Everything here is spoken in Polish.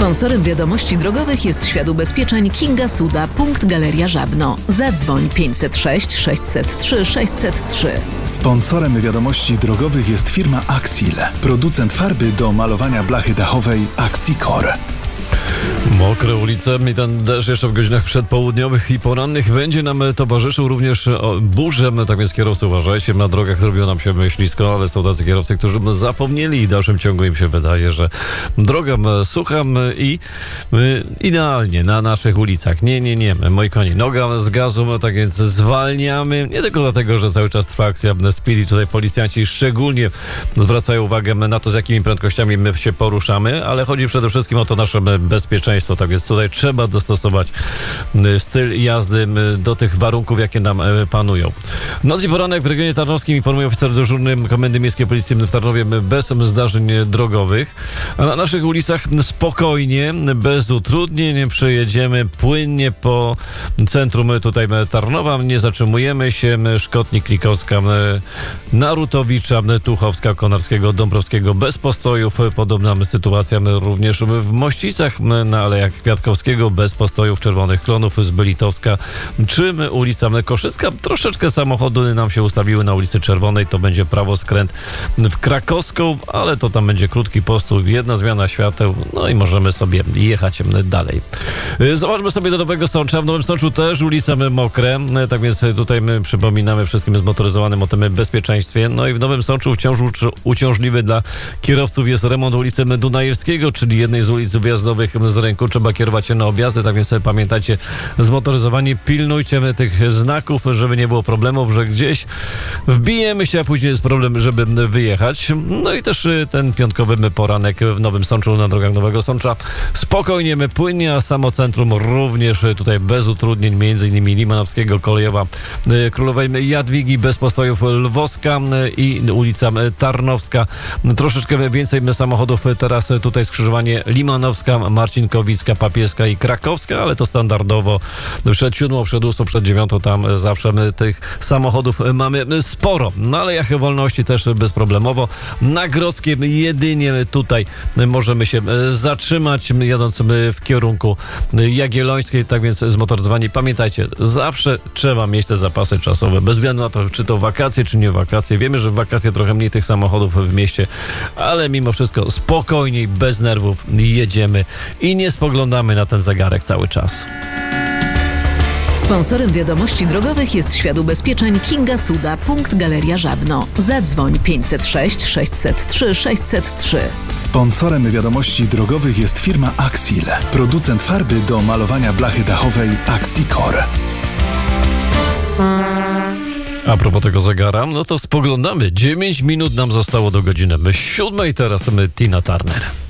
Sponsorem wiadomości drogowych jest Świat Ubezpieczeń Kinga Suda, punkt Galeria Żabno. Zadzwoń 506 603 603. Sponsorem wiadomości drogowych jest firma Axil, producent farby do malowania blachy dachowej Axicor. Mokre ulice i ten deszcz jeszcze w godzinach przedpołudniowych i porannych będzie nam towarzyszył również burzem, tak więc kierowcy uważajcie, na drogach zrobiło nam się ślisko, ale są tacy kierowcy, którzy zapomnieli i w dalszym ciągu im się wydaje, że droga sucha i idealnie na naszych ulicach. Nie, moi kochani, noga z gazu, tak więc zwalniamy, nie tylko dlatego, że cały czas trwa akcja Speedy, tutaj policjanci szczególnie zwracają uwagę na to, z jakimi prędkościami my się poruszamy, ale chodzi przede wszystkim o to nasze bezpieczeństwo, tak więc tutaj trzeba dostosować styl jazdy do tych warunków, jakie nam panują. Noc i poranek w regionie tarnowskim, informuje oficer dyżurny Komendy Miejskiej Policji w Tarnowie, bez zdarzeń drogowych, a na naszych ulicach spokojnie, bez utrudnień przejedziemy płynnie po centrum tutaj Tarnowa, nie zatrzymujemy się, Szkotnik, Klikowska, Narutowicza, Tuchowska, Konarskiego, Dąbrowskiego bez postojów, podobna sytuacja również w Mościcach, na Alejach Kwiatkowskiego bez postojów, Czerwonych Klonów, z Bylitowska czy ulica Koszycka. Troszeczkę samochody nam się ustawiły na ulicy Czerwonej, to będzie prawoskręt w Krakowską, ale to tam będzie krótki postój, jedna zmiana świateł, no i możemy sobie jechać dalej. Zobaczmy sobie do Nowego Sącza. W Nowym Sączu też ulice mokre, tak więc tutaj my przypominamy wszystkim zmotoryzowanym o tym bezpieczeństwie. No i w Nowym Sączu wciąż uciążliwy dla kierowców jest remont ulicy Dunajewskiego, czyli jednej z ulic wjazdowych z rynku. Trzeba kierować się na objazdy, tak więc pamiętajcie, zmotoryzowani, pilnujcie tych znaków, żeby nie było problemów, że gdzieś wbijemy się, a później jest problem, żeby wyjechać. No i też ten piątkowy poranek w Nowym Sączu, na drogach Nowego Sącza spokojnie, płynnie, a samo centrum również tutaj bez utrudnień, między innymi Limanowskiego, Kolejowa Królowej Jadwigi, bez postojów Lwowska i ulica Tarnowska. Troszeczkę więcej samochodów teraz tutaj skrzyżowanie Limanowska, Marcinkowicka, Papieska i Krakowska, ale to standardowo przed 7, przed 8, przed 9 tam zawsze my tych samochodów mamy sporo. Na Alejach Wolności też bezproblemowo. Na Grodzkiem jedynie tutaj możemy się zatrzymać, jadąc w kierunku Jagiellońskiej, tak więc zmotoryzowani, pamiętajcie, zawsze trzeba mieć te zapasy czasowe, bez względu na to, czy to wakacje, czy nie wakacje. Wiemy, że w wakacje trochę mniej tych samochodów w mieście, ale mimo wszystko spokojniej, bez nerwów jedziemy i nie spoglądamy na ten zegarek cały czas. Sponsorem wiadomości drogowych jest Świat Ubezpieczeń Kinga Suda, punkt Galeria Żabno. Zadzwoń 506 603 603. Sponsorem wiadomości drogowych jest firma Axil, producent farby do malowania blachy dachowej Axicor. A propos tego zegara, no to spoglądamy. 9 minut nam zostało do godziny 7, teraz Tina Turner.